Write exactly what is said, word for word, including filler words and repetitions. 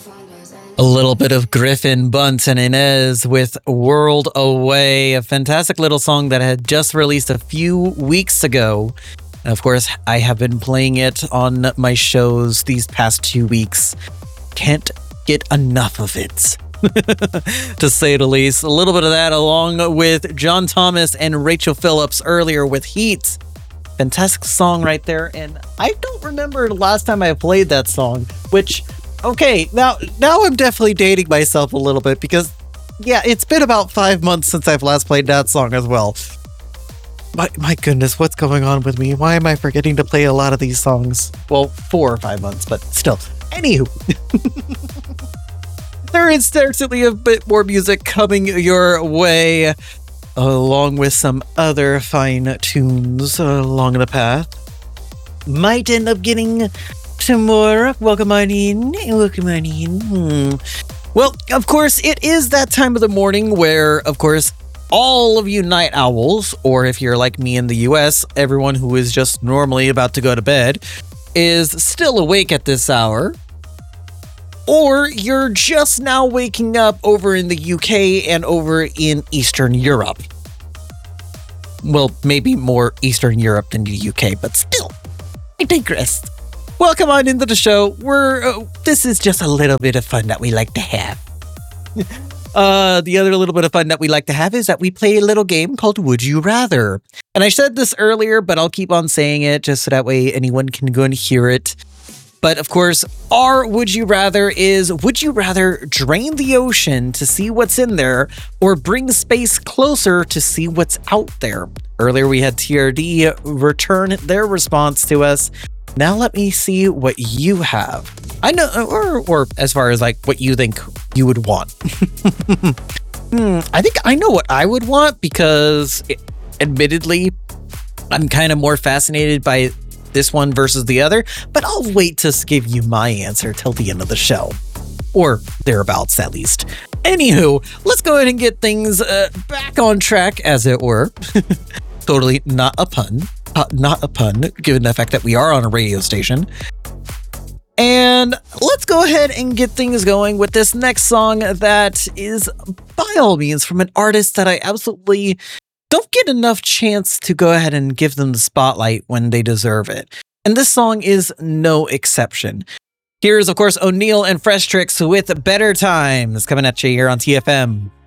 A little bit of Griffin, Bunt, and Inez with World Away, a fantastic little song that had just released a few weeks ago. And of course, I have been playing it on my shows these past two weeks. Can't get enough of it, to say the least. A little bit of that along with John Thomas and Rachel Phillips earlier with Heat. Fantastic song right there. And I don't remember the last time I played that song, which... Okay, now now I'm definitely dating myself a little bit because, yeah, it's been about five months since I've last played that song as well. My, my goodness, what's going on with me? Why am I forgetting to play a lot of these songs? Well, four or five months, but still. Anywho. There is certainly a bit more music coming your way, along with some other fine tunes along the path. Might end up getting... some more. Welcome on in. Welcome on in. Hmm. Well, of course, it is that time of the morning where, of course, all of you night owls, or if you're like me in the U S, everyone who is just normally about to go to bed, is still awake at this hour. Or you're just now waking up over in the U K and over in Eastern Europe. Well, maybe more Eastern Europe than the U K, but still, I digress. Welcome on into the show. We're uh, this is just a little bit of fun that we like to have. uh, the other little bit of fun that we like to have is that we play a little game called Would You Rather. And I said this earlier, but I'll keep on saying it just so that way anyone can go and hear it. But of course, our Would You Rather is, would you rather drain the ocean to see what's in there or bring space closer to see what's out there? Earlier we had T R D return their response to us. Now let me see what you have. I know, or or as far as like what you think you would want. hmm, I think I know what I would want because, it, admittedly, I'm kind of more fascinated by this one versus the other. But I'll wait to give you my answer till the end of the show, or thereabouts at least. Anywho, let's go ahead and get things uh, back on track, as it were. Totally not a pun. Uh, not a pun, given the fact that we are on a radio station. And let's go ahead and get things going with this next song that is, by all means, from an artist that I absolutely don't get enough chance to go ahead and give them the spotlight when they deserve it. And this song is no exception. Here's, of course, O'Neill and Fresh Tricks with Better Times coming at you here on T F M.